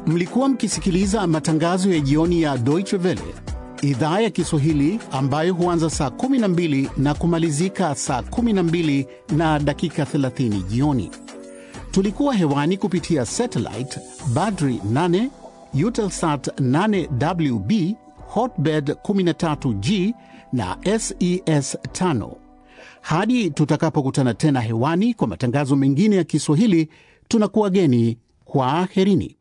Mlikuwa mkisikiliza matangazo ya jioni ya Deutsche Welle, idhaa ya Kiswahili ambayo huanza saa 12 na kumalizika saa 12 na dakika 30 jioni. Tulikuwa hewani kupitia satellite Badri 8, Eutelsat 8WB, Hotbird 13G na SES 5. Hadi tutakapokutana tena hewani kwa matangazo mengine ya Kiswahili, tunakuwageni kwa aherini.